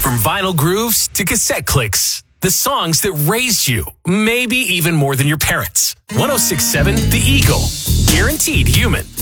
From vinyl grooves to cassette clicks, the songs that raised you, maybe even more than your parents. 106.7 The Eagle. Guaranteed human.